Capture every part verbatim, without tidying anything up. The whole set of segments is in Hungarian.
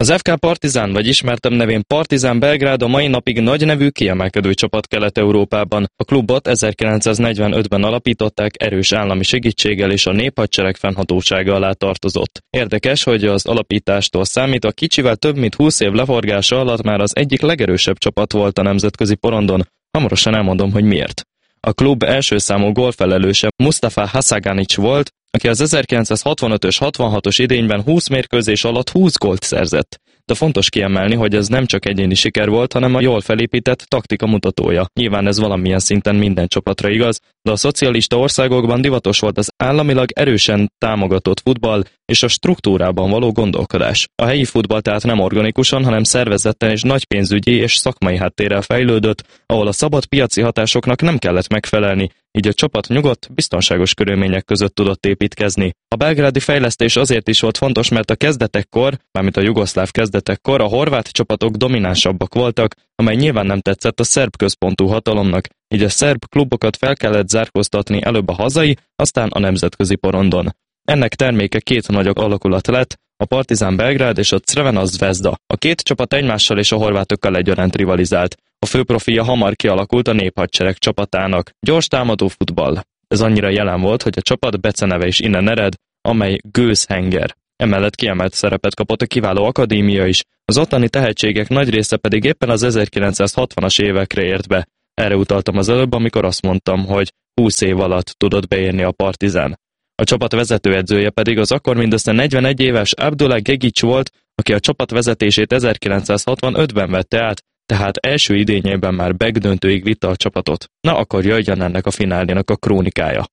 Az ef ká Partizán, vagy ismertebb nevén Partizán Belgrád a mai napig nagy nevű, kiemelkedő csapat Kelet-Európában. A klubot ezerkilencszáznegyvenötben alapították, erős állami segítséggel és a néphadsereg fennhatósága alá tartozott. Érdekes, hogy az alapítástól számítva kicsivel több mint húsz év leforgása alatt már az egyik legerősebb csapat volt a nemzetközi porondon. Hamarosan elmondom, hogy miért. A klub első számú gólfelelőse Mustafa Hasaganic volt, aki az ezerkilencszázhatvanötös hatvanhatos idényben húsz mérkőzés alatt húsz gólt szerzett. De fontos kiemelni, hogy ez nem csak egyéni siker volt, hanem a jól felépített taktika mutatója. Nyilván ez valamilyen szinten minden csapatra igaz, de a szocialista országokban divatos volt az államilag erősen támogatott futball és a struktúrában való gondolkodás. A helyi futball tehát nem organikusan, hanem szervezetten és nagy pénzügyi és szakmai háttérrel fejlődött, ahol a szabad piaci hatásoknak nem kellett megfelelni, így a csapat nyugodt, biztonságos körülmények között tudott építkezni. A belgrádi fejlesztés azért is volt fontos, mert a kezdetekkor, mármint a jugoszláv kezdetekkor a horvát csapatok dominánsabbak voltak, amely nyilván nem tetszett a szerb központú hatalomnak, így a szerb klubokat fel kellett zárkóztatni előbb a hazai, aztán a nemzetközi porondon. Ennek terméke két nagy alakulat lett, a Partizán Belgrád és a Crvena Zvezda. A két csapat egymással és a horvátokkal egyaránt rivalizált. A főprofilja hamar kialakult a néphadsereg csapatának. Gyors támadó futball. Ez annyira jelen volt, hogy a csapat beceneve is innen ered, amely gőzhenger. Emellett kiemelt szerepet kapott a kiváló akadémia is, az ottani tehetségek nagy része pedig éppen az ezerkilencszázhatvanas évekre ért be. Erre utaltam az előbb, amikor azt mondtam, hogy húsz év alatt tudott beérni a Partizán. A csapat vezetőedzője pedig az akkor mindössze negyvenegy éves Abdullah Gegic volt, aki a csapat vezetését ezerkilencszázhatvanötben vette át, tehát első idényében már megdöntőig vitte a csapatot. Na akkor jöjjön ennek a finálénak a krónikája.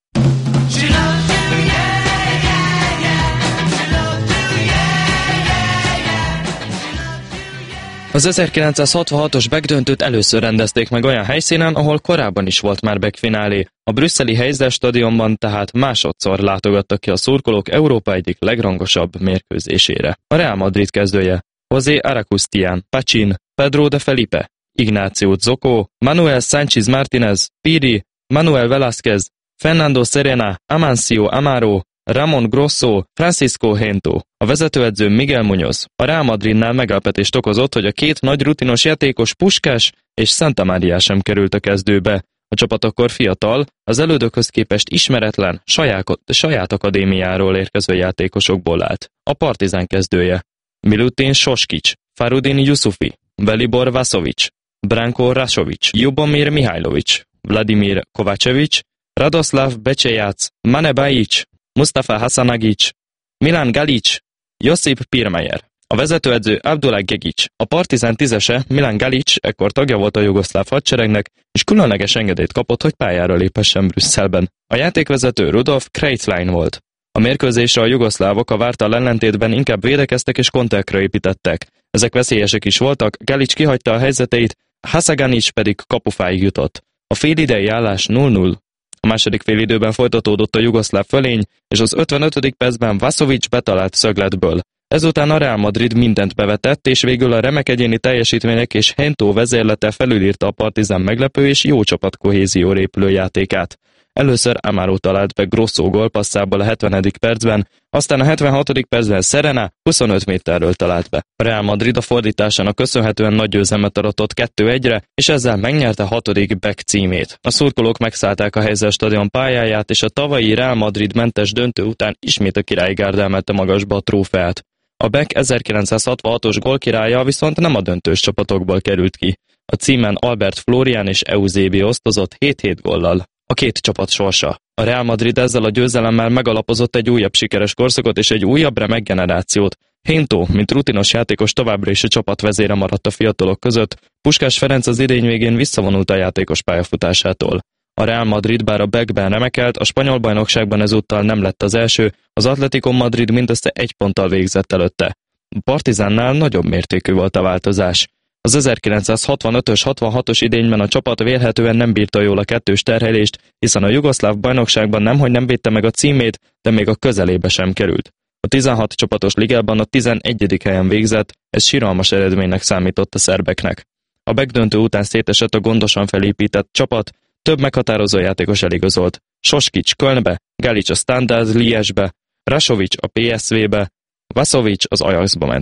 Az ezerkilencszázhatvanhatos Beck-döntőt először rendezték meg olyan helyszínen, ahol korábban is volt már Beck-finálé. A brüsszeli Heysel stadionban tehát másodszor látogattak ki a szurkolók Európa egyik legrangosabb mérkőzésére. A Real Madrid kezdője José Aracustián, Pachin, Pedro de Felipe, Ignacio Zoco, Manuel Sánchez Martínez, Piri, Manuel Velázquez, Fernando Serena, Amancio Amaro, Ramon Grosso, Francisco Gento, a vezetőedző Miguel Muñoz. A Real Madridnál meglepetést okozott, hogy a két nagy rutinos játékos Puskás és Santa Maria sem került a kezdőbe. A csapat akkor fiatal, az elődökhöz képest ismeretlen, saját, saját akadémiáról érkező játékosokból állt. A Partizán kezdője Milutin Soskic, Farudin Yusufi, Velibor Vasovic, Branko Rasovic, Ljubomir Mihajlovic, Vladimir Kovacevic, Radoslav Becsejac, Mane Bajic, Mustafa Hasanagic, Milan Galic, Josip Pirmeyer. A vezetőedző Abdullah Gegic. A Partizán tízese Milan Galic ekkor tagja volt a jugoszláv hadseregnek, és különleges engedélyt kapott, hogy pályára léphessen Brüsszelben. A játékvezető Rudolf Kreitlein volt. A mérkőzésre a jugoszlávok a várttal ellentétben inkább védekeztek és konterkre építettek. Ezek veszélyesek is voltak, Galic kihagyta a helyzeteit, Hasaganic pedig kapufáig jutott. A félidei állás null null. A második félidőben folytatódott a jugoszláv fölény, és az ötvenötödik percben Vasovic betalált szögletből. Ezután a Real Madrid mindent bevetett, és végül a remek egyéni teljesítmények és Gento vezérlete felülírta a Partizán meglepő és jó csapat kohézióra épülő játékát. Először Amaro talált be Grosso gólpasszából a hetvenedik percben, aztán a hetvenhatodik percben Serena huszonöt méterről talált be. A Real Madrid a fordításának köszönhetően nagy győzelmet aratott kettő egyre, és ezzel megnyerte a hatodik Beck címét. A szurkolók megszállták a Heysel stadion pályáját, és a tavalyi Real Madrid mentes döntő után ismét a királyi gárda emelte magasba a trófeát. A Beck ezerkilencszázhatvanhatos gólkirálya viszont nem a döntős csapatokból került ki. A címen Albert Florian és Eusebio osztozott hét-hét góllal. A két csapat sorsa. A Real Madrid ezzel a győzelemmel megalapozott egy újabb sikeres korszakot és egy újabb remek generációt. Gento, mint rutinos játékos továbbra is a csapat vezére maradt a fiatalok között, Puskás Ferenc az idény végén visszavonult a játékos pályafutásától. A Real Madrid bár a Beckben remekelt, a spanyol bajnokságban ezúttal nem lett az első, az Atletico Madrid mindössze egy ponttal végzett előtte. A Partizánnál nagyobb mértékű volt a változás. Az ezerkilencszázhatvanötös hatvanhatos idényben a csapat vélhetően nem bírta jól a kettős terhelést, hiszen a jugoszláv bajnokságban nemhogy nem védte meg a címét, de még a közelébe sem került. A tizenhat csapatos ligában a tizenegyedik helyen végzett, ez siralmas eredménynek számított a szerbeknek. A Beck-döntő után szétesett a gondosan felépített csapat, több meghatározó játékos eligazolt. Soskic Kölnbe, Galic a Standard Liège-be, Rasovic a pé es vé-be, Vasovic az Ajaxba ment.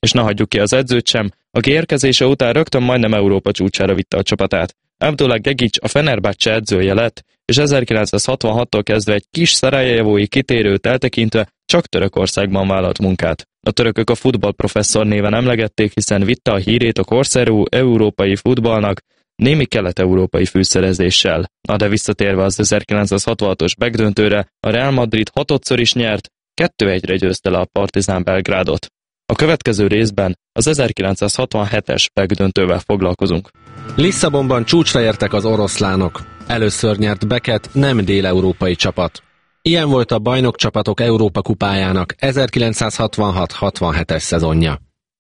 És ne hagyjuk ki az edzőt sem, aki érkezése után rögtön majdnem Európa csúcsára vitte a csapatát. Abdullah Gegic a Fenerbahce edzője lett, és ezerkilencszázhatvanhattól kezdve egy kis szarajevói kitérőt eltekintve csak Törökországban vállalt munkát. A törökök a futballprofesszor néven emlegették, hiszen vitte a hírét a korszerű európai futballnak, némi kelet-európai fűszerezéssel. Na de visszatérve az ezerkilencszázhatvanhatos megdöntőre, a Real Madrid hatodszor is nyert, kettő egyre győzte le a Partizán Belgrádot. A következő részben az ezerkilencszázhatvanhetes megdöntővel foglalkozunk. Lisszabonban csúcsra értek az oroszlánok. Először nyert Beckett nem dél-európai csapat. Ilyen volt a bajnokcsapatok Európa kupájának ezerkilencszázhatvanhat hatvanhetes szezonja.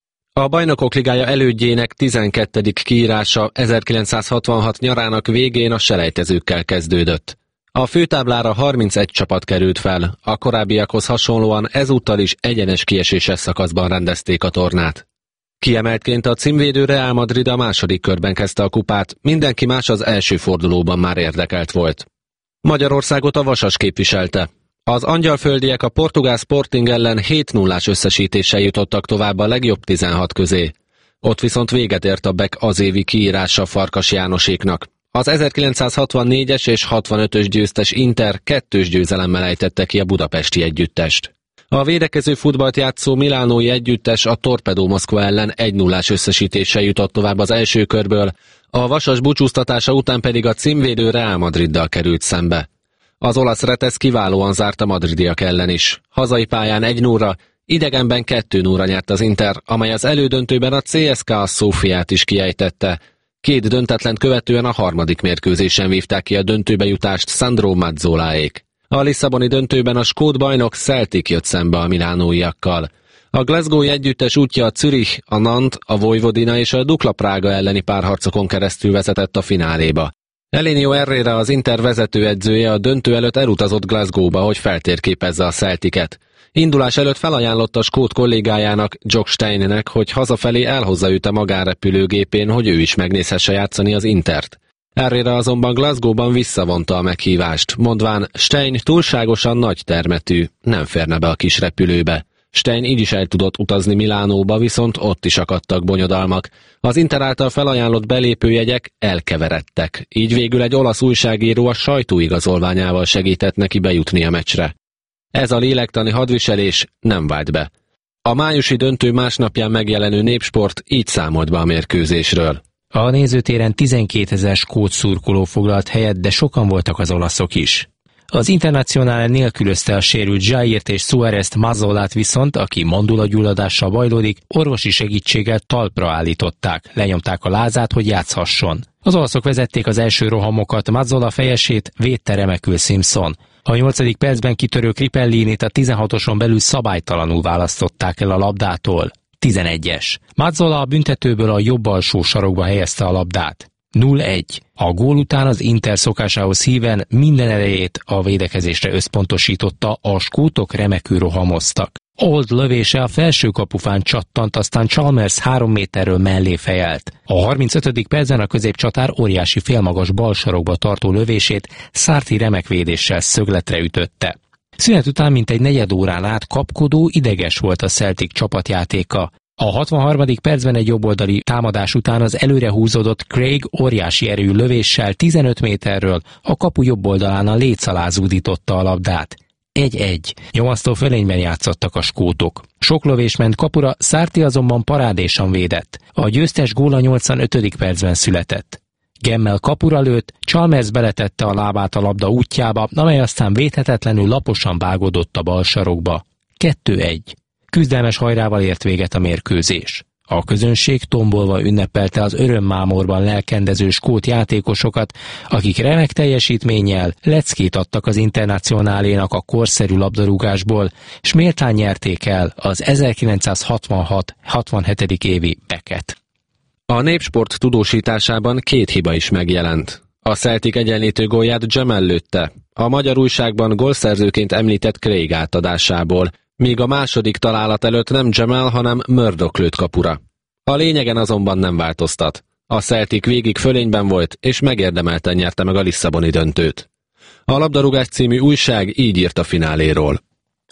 A Bajnokok Ligája elődjének tizenkettedik kiírása ezerkilencszázhatvanhat nyarának végén a selejtezőkkel kezdődött. A főtáblára harmincegy csapat került fel, a korábbiakhoz hasonlóan ezúttal is egyenes kieséses szakaszban rendezték a tornát. Kiemeltként a címvédő Real Madrid a második körben kezdte a kupát, mindenki más az első fordulóban már érdekelt volt. Magyarországot a Vasas képviselte. Az angyalföldiek a portugál Sporting ellen hét nullás összesítéssel jutottak tovább a legjobb tizenhat közé. Ott viszont véget ért a Beck azévi kiírása Farkas Jánoséknak. Az ezerkilencszázhatvannégyes és hatvanötös győztes Inter kettős győzelemmel ejtette ki a budapesti együttest. A védekező futballt játszó milánói együttes a Torpedo Moszkva ellen egy nullás összesítéssel jutott tovább az első körből, a Vasas búcsúztatása után pedig a címvédő Real Madriddal került szembe. Az olasz Retesz kiválóan zárt a madridiak ellen is. Hazai pályán egy nullra, idegenben kettő nullra nyert az Inter, amely az elődöntőben a cé es ká a Szófiát is kiejtette. Két döntetlent követően a harmadik mérkőzésen vívták ki a döntőbe jutást Sandro Mazzoláék. A lisszaboni döntőben a skót bajnok Celtic jött szembe a milánóiakkal. A glasgowi együttes útja a Zürich, a Nantes, a Vojvodina és a Dukla Prága elleni párharcokon keresztül vezetett a fináléba. Elinio Herrera, az Inter vezetőedzője a döntő előtt elutazott Glasgowba, hogy feltérképezze a Celticet. Indulás előtt felajánlotta a skót kollégájának, Jock Steinnek, hogy hazafelé elhozza őt a magánrepülőgépén, hogy ő is megnézhesse játszani az Intert. Herrera azonban Glasgowban visszavonta a meghívást, mondván Stein túlságosan nagy termetű, nem férne be a kis repülőbe. Stein így is el tudott utazni Milánóba, viszont ott is akadtak bonyodalmak. Az Inter által felajánlott belépőjegyek elkeveredtek, így végül egy olasz újságíró a sajtóigazolványával segített neki bejutni a meccsre. Ez a lélektani hadviselés nem vált be. A májusi döntő másnapján megjelenő Népsport így számolt be a mérkőzésről. A nézőtéren tizenkétezer skót szurkoló foglalt helyet, de sokan voltak az olaszok is. Az Internacional nélkülözte a sérült Jairt és Suárezt, Mazzolát viszont, aki mandulagyulladással bajlódik, orvosi segítséggel talpra állították, lenyomták a lázát, hogy játszhasson. Az olaszok vezették az első rohamokat, Mazzola fejesét védte remekül Simpson. A nyolcadik percben kitörő Cripellinit a tizenhatoson belül szabálytalanul választották el a labdától. tizenegyes. Mazzola a büntetőből a jobb alsó sarokba helyezte a labdát. nulla egy. A gól után az Inter szokásához híven minden erejét a védekezésre összpontosította, a skótok remekül rohamoztak. Old lövése a felső kapufán csattant, aztán Chalmers három méterről mellé fejelt. A harmincötödik percben a középcsatár óriási félmagas balsarokba tartó lövését Sarti remek védéssel szögletre ütötte. Szünet után mintegy negyed órán át kapkodó, ideges volt a Celtic csapatjátéka. A hatvanharmadik percben egy jobboldali támadás után az előre húzódott Craig óriási erő lövéssel tizenöt méterről a kapu jobb oldalán a léc alá zúdította a labdát. egy egy. Nyomasztó fölényben játszottak a skótok. Sok lövés ment kapura, Sarti azonban parádésan védett. A győztes gól a nyolcvanötödik percben született. Gemmel kapura lőtt, Chalmers beletette a lábát a labda útjába, amely aztán védhetetlenül laposan vágódott a bal sarokba. kettő egy. Küzdelmes hajrával ért véget a mérkőzés. A közönség tombolva ünnepelte az örömmámorban lelkendező skót játékosokat, akik remek teljesítménnyel leckét adtak az Internacionálénak a korszerű labdarúgásból, és méltán nyerték el az ezerkilencszázhatvanhat hatvanhetedik évi Becket. A Népsport tudósításában két hiba is megjelent. A Celtic egyenlítő gólját Jamal lőtte, a magyar újságban gólszerzőként említett Craig átadásából, míg a második találat előtt nem Jamal, hanem Murdoch lőtt kapura. A lényegen azonban nem változtat. A Celtic végig fölényben volt, és megérdemelten nyerte meg a lisszaboni döntőt. A Labdarúgás című újság így írt a fináléról.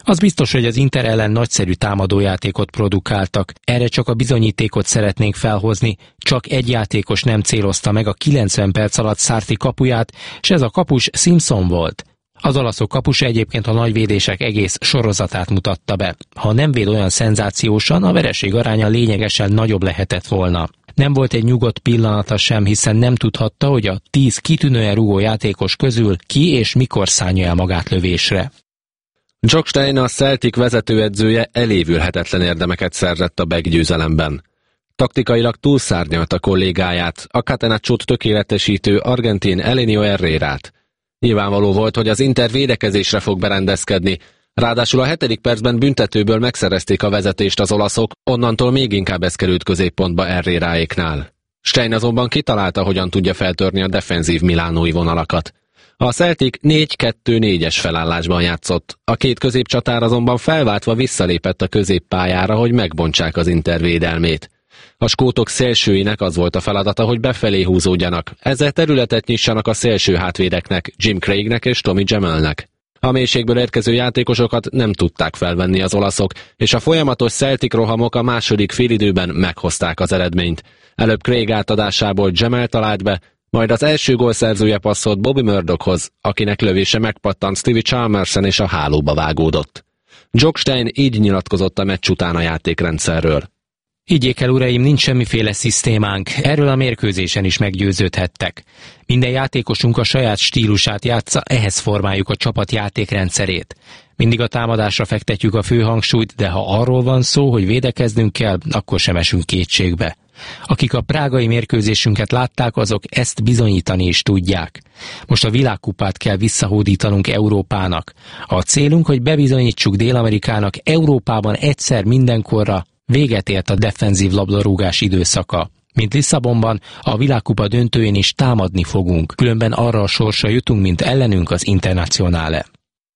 Az biztos, hogy az Inter ellen nagyszerű támadójátékot produkáltak. Erre csak a bizonyítékot szeretnénk felhozni. Csak egy játékos nem célozta meg a kilencven perc alatt Sarri kapuját, és ez a kapus Simpson volt. Az olaszok kapusa egyébként a nagyvédések egész sorozatát mutatta be. Ha nem véd olyan szenzációsan, a vereség aránya lényegesen nagyobb lehetett volna. Nem volt egy nyugodt pillanata sem, hiszen nem tudhatta, hogy a tíz kitűnően rúgó játékos közül ki és mikor szánja el magát lövésre. Jock Stein, a Celtic vezetőedzője elévülhetetlen érdemeket szerzett a győzelemben. Taktikailag túlszárnyalt a kollégáját, a Catenaccót tökéletesítő argentin Elenio Herrerát. Nyilvánvaló volt, hogy az Inter védekezésre fog berendezkedni, ráadásul a hetedik percben büntetőből megszerezték a vezetést az olaszok, onnantól még inkább ez került középpontba Herreráéknál. Stein azonban kitalálta, hogyan tudja feltörni a defenzív milánói vonalakat. A Celtic négy kettő négyes felállásban játszott, a két középcsatár azonban felváltva visszalépett a középpályára, hogy megbontsák az Inter védelmét. A skótok szélsőinek az volt a feladata, hogy befelé húzódjanak, ezzel területet nyissanak a szélső hátvédeknek, Jim Craignek és Tommy Jamelnek. A mélységből érkező játékosokat nem tudták felvenni az olaszok, és a folyamatos Celtic rohamok a második félidőben meghozták az eredményt. Előbb Craig átadásából Jamel talált be, majd az első gólszerzője passzolt Bobby Murdochhoz, akinek lövése megpattant Stevie Chalmersen és a hálóba vágódott. Jock Stein így nyilatkozott a meccs után a játékrendszerről. Higgyék el, uraim, nincs semmiféle szisztémánk, erről a mérkőzésen is meggyőződhettek. Minden játékosunk a saját stílusát játsza, ehhez formáljuk a csapat játékrendszerét. Mindig a támadásra fektetjük a főhangsúlyt, de ha arról van szó, hogy védekeznünk kell, akkor sem esünk kétségbe. Akik a prágai mérkőzésünket látták, azok ezt bizonyítani is tudják. Most a világkupát kell visszahódítanunk Európának. A célunk, hogy bebizonyítsuk Dél-Amerikának, Európában egyszer mindenkorra véget ért a defenzív labdarúgás időszaka. Mint Lisszabonban, a világkupa döntőjén is támadni fogunk, különben arra a sorsra jutunk, mint ellenünk az Internazionale.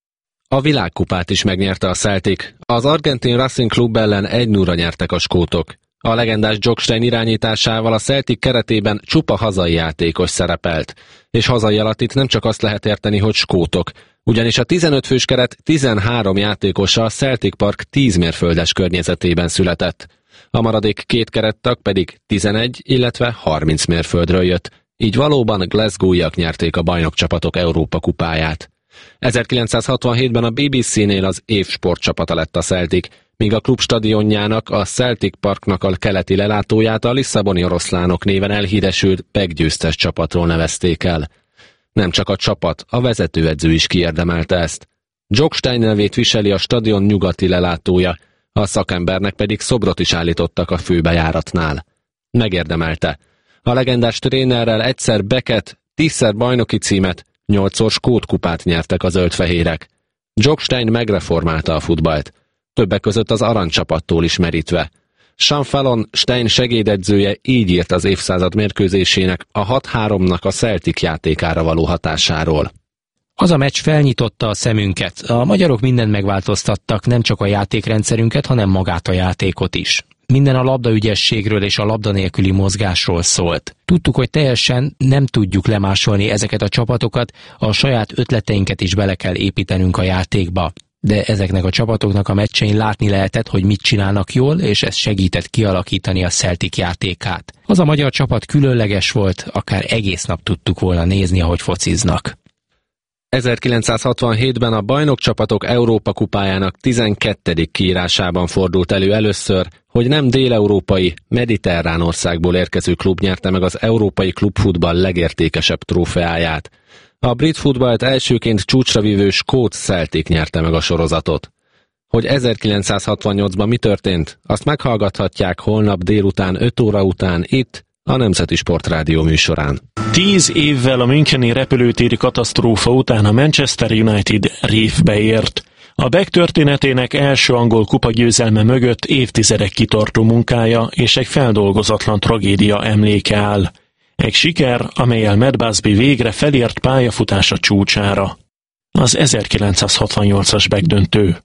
A világkupát is megnyerte a Celtic. Az argentin Racing Club ellen egy nulla nyertek a skótok. A legendás Jock Stein irányításával a Celtic keretében csupa hazai játékos szerepelt. És hazai alatt itt nem csak azt lehet érteni, hogy skótok, ugyanis a tizenöt fős keret tizenhárom játékosa a Celtic Park tíz mérföldes környezetében született. A maradék két kerettag pedig tizenegy, illetve harminc mérföldről jött, így valóban Glasgow-iak nyerték a bajnokcsapatok Európa kupáját. ezerkilencszázhatvanhétben a bé bé cé-nél az év sportcsapata lett a Celtic, míg a klub stadionjának, a Celtic Parknak a keleti lelátóját a lisszaboni oroszlánok néven elhíresült peggyőztes csapatról nevezték el. Nem csak a csapat, a vezetőedző is kiérdemelte ezt. Jock Stein nevét viseli a stadion nyugati lelátója, a szakembernek pedig szobrot is állítottak a főbejáratnál. Megérdemelte. A legendás trénerrel egyszer Beckett, tízszer bajnoki címet, nyolcszor skót kupát nyertek a zöldfehérek. Jock Stein megreformálta a futballt, többek között az aranycsapattól is merítve. Sean Fallon, Stein segédedzője így írt az évszázad mérkőzésének a hat háromnak a Celtic játékára való hatásáról. Az a meccs felnyitotta a szemünket. A magyarok mindent megváltoztattak, nem csak a játékrendszerünket, hanem magát a játékot is. Minden a labdaügyességről és a labda nélküli mozgásról szólt. Tudtuk, hogy teljesen nem tudjuk lemásolni ezeket a csapatokat, a saját ötleteinket is bele kell építenünk a játékba. De ezeknek a csapatoknak a meccsein látni lehetett, hogy mit csinálnak jól, és ez segített kialakítani a Celtic játékát. Az a magyar csapat különleges volt, akár egész nap tudtuk volna nézni, ahogy fociznak. ezerkilencszázhatvanhétben a bajnokcsapatok Európa kupájának tizenkettedik kiírásában fordult elő először, hogy nem dél-európai, mediterrán országból érkező klub nyerte meg az európai klubfutball legértékesebb trófeáját. A brit futballt elsőként csúcsra vívő skót Celtic nyerte meg a sorozatot. Hogy ezerkilencszázhatvannyolcban mi történt, azt meghallgathatják holnap délután öt óra után itt, a Nemzeti Sportrádió műsorán. Tíz évvel a müncheni repülőtéri katasztrófa után a Manchester United révbe ért. A Beck történetének első angol kupagyőzelme mögött évtizedek kitartó munkája és egy feldolgozatlan tragédia emléke áll. Egy siker, amellyel Matt Busby végre felért pályafutása csúcsára. Az ezerkilencszázhatvannyolcas Beck döntő.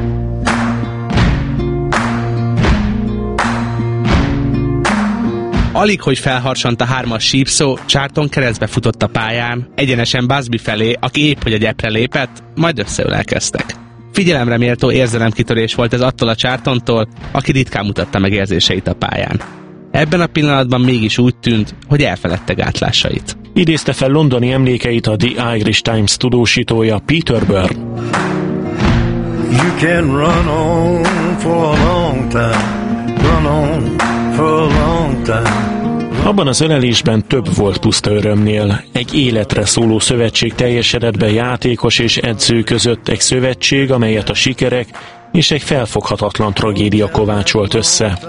Alig, hogy felharsant a hármas sípszó, Charlton keresztbe futott a pályán, egyenesen Busby felé, aki épp hogy a gyepre lépett, majd összeölelkeztek. Figyelemre méltó érzelemkitörés volt ez attól a Charltontól, aki ritkán mutatta meg érzéseit a pályán. Ebben a pillanatban mégis úgy tűnt, hogy elfeledte gátlásait. Idézte fel londoni emlékeit a The Irish Times tudósítója Peter Byrne. You can run on for a long time, run on for a long time. Abban az ölelésben több volt puszta örömnél. Egy életre szóló szövetség teljesedett be játékos és edző között, egy szövetség, amelyet a sikerek és egy felfoghatatlan tragédia kovácsolt össze.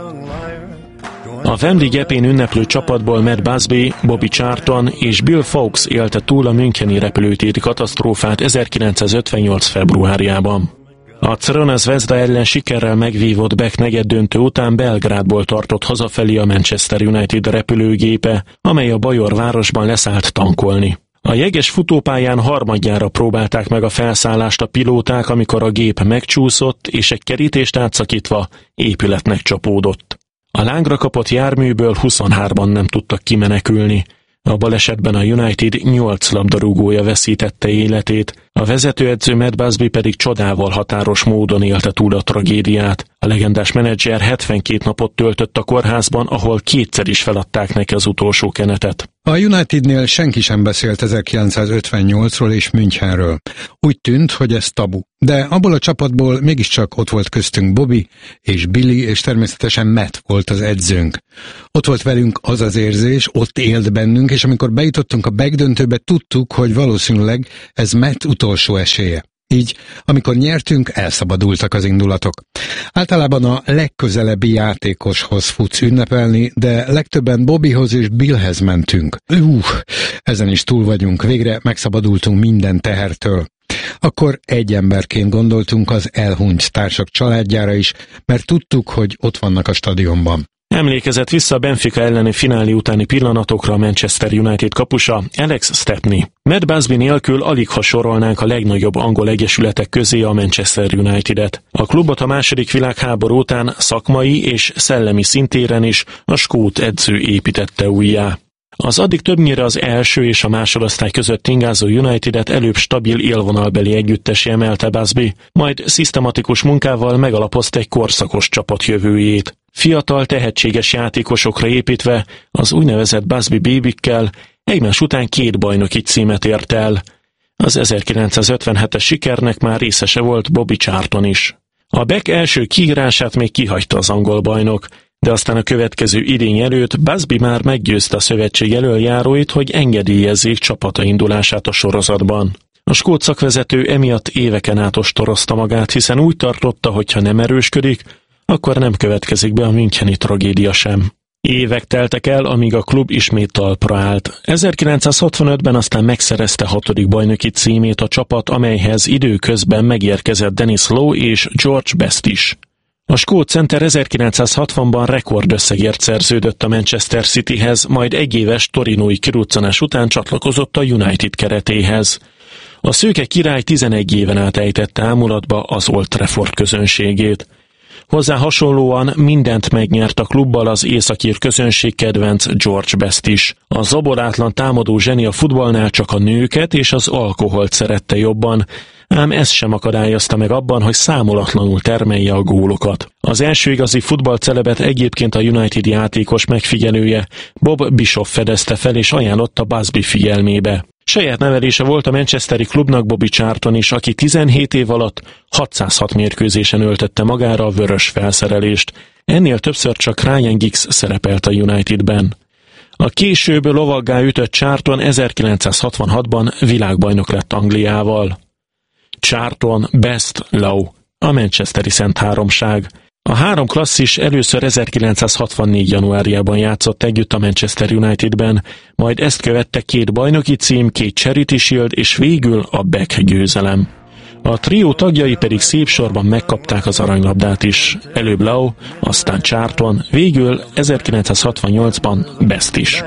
A Wembley gyepén ünneplő csapatból Matt Busby, Bobby Charlton és Bill Fawkes élte túl a müncheni repülőtéri katasztrófát ezerkilencszázötvennyolc februárjában. A Crvena Zvezda ellen sikerrel megvívott Beck negyeddöntő után Belgrádból tartott hazafelé a Manchester United repülőgépe, amely a bajor városban leszállt tankolni. A jeges futópályán harmadjára próbálták meg a felszállást a pilóták, amikor a gép megcsúszott, és egy kerítést átszakítva épületnek csapódott. A lángra kapott járműből huszonhárman nem tudtak kimenekülni. A balesetben a United nyolc labdarúgója veszítette életét, a vezetőedző Matt Busby pedig csodával határos módon élte túl a tragédiát. A legendás menedzser hetvenkét napot töltött a kórházban, ahol kétszer is feladták neki az utolsó kenetet. A Unitednél senki sem beszélt ezerkilencszázötvennyolcról és Münchenről. Úgy tűnt, hogy ez tabu. De abból a csapatból mégiscsak ott volt köztünk Bobby és Billy, és természetesen Matt volt az edzőnk. Ott volt velünk az az érzés, ott élt bennünk, és amikor bejutottunk a backdöntőbe, tudtuk, hogy valószínűleg ez Matt utolsó esélye. Így, amikor nyertünk, elszabadultak az indulatok. Általában a legközelebbi játékoshoz futsz ünnepelni, de legtöbben Bobbyhoz és Billhez mentünk. Uff, ezen is túl vagyunk, végre megszabadultunk minden tehertől. Akkor egy emberként gondoltunk az elhunyt társak családjára is, mert tudtuk, hogy ott vannak a stadionban. Emlékezett vissza a Benfica elleni finálé utáni pillanatokra a Manchester United kapusa, Alex Stepney. Matt Busby nélkül alig ha sorolnánk a legnagyobb angol egyesületek közé a Manchester United-et. A klubot a második világháború után szakmai és szellemi szintéren is a skót edző építette újjá. Az addig többnyire az első és a másodosztály között ingázó United-et előbb stabil élvonalbeli együttessé emelte Busby, majd szisztematikus munkával megalapozta egy korszakos csapat jövőjét. Fiatal, tehetséges játékosokra építve, az úgynevezett Busby Babykkel egymás után két bajnoki címet ért el. Az ezerkilencszázötvenhetes sikernek már részese volt Bobby Charlton is. A Beck első kiírását még kihagyta az angol bajnok, de aztán a következő idény előtt Busby már meggyőzte a szövetség elöljáróit, hogy engedélyezzék csapata indulását a sorozatban. A skót szakvezető emiatt éveken át ostorozta magát, hiszen úgy tartotta, hogy ha nem erősködik, akkor nem következik be a müncheni tragédia sem. Évek teltek el, amíg a klub ismét talpra állt. ezerkilencszázhatvanötben aztán megszerezte hatodik bajnoki címét a csapat, amelyhez időközben megérkezett Dennis Law és George Best is. A skót center ezerkilencszázhatvanban rekordösszegért szerződött a Manchester Cityhez, majd egyéves torinói kiruccanás után csatlakozott a United keretéhez. A szőke király tizenegy éven át ejtette ámulatba az Old Trafford közönségét. Hozzá hasonlóan mindent megnyert a klubbal az északír közönség kedvenc George Best is. A zaborátlan támadó zseni a futballnál csak a nőket és az alkoholt szerette jobban, ám ez sem akadályozta meg abban, hogy számolatlanul termelje a gólokat. Az első igazi futballcelebet egyébként a United játékos megfigyelője, Bob Bischoff fedezte fel és ajánlotta Busby figyelmébe. Saját nevelése volt a manchesteri klubnak Bobby Charlton is, aki tizenhét év alatt hatszázhat mérkőzésen öltette magára a vörös felszerelést. Ennél többször csak Ryan Giggs szerepelt a Unitedben. A később lovaggá ütött Charlton ezerkilencszázhatvanhatban világbajnok lett Angliával. Charlton, Best, Law, a manchesteri szent háromság. A három klasszis először ezerkilencszázhatvannégy januárjában játszott együtt a Manchester Unitedben, majd ezt követte két bajnoki cím, két Charity Shield és végül a Beck győzelem. A trió tagjai pedig szép sorban megkapták az aranylabdát is. Előbb Law, aztán Charlton, végül ezerkilencszázhatvannyolcban Best is.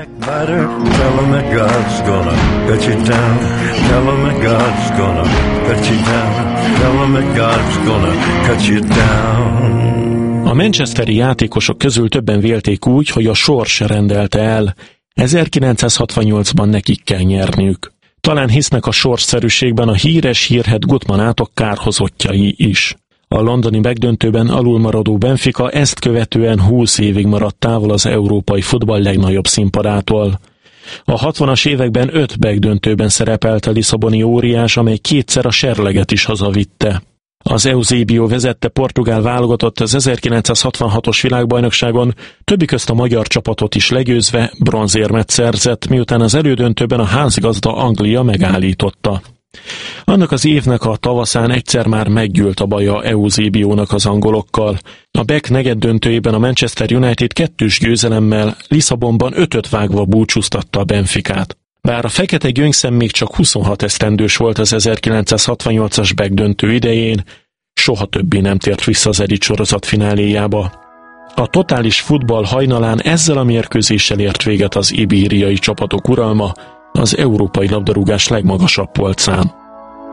A manchesteri játékosok közül többen vélték úgy, hogy a sors rendelte el, ezerkilencszázhatvannyolcban nekik kell nyerniük. Talán hisznek a sorsszerűségben a híres hírhedt Gutmanátok kárhozottjai is. A londoni megdöntőben alulmaradó Benfica ezt követően húsz évig maradt távol az európai futball legnagyobb színpadától. A hatvanas években öt megdöntőben szerepelt a lisszaboni óriás, amely kétszer a serleget is hazavitte. Az Eusébio vezette portugál válogatott az ezerkilencszázhatvanhatos világbajnokságon többi közt a magyar csapatot is legyőzve bronzérmet szerzett, miután az elődöntőben a házigazda Anglia megállította. Annak az évnek a tavaszán egyszer már meggyűlt a baja Eusébiónak az angolokkal. A Beck negyedt döntőjében a Manchester United kettős győzelemmel Lisszabonban ötöt vágva búcsúztatta a Benficát. Bár a fekete gyöngyszem még csak huszonhat esztendős volt az ezerkilencszázhatvannyolcas Beck döntő idején, soha többé nem tért vissza az elit sorozat fináléjába. A totális futball hajnalán ezzel a mérkőzéssel ért véget az ibériai csapatok uralma az európai labdarúgás legmagasabb polcán.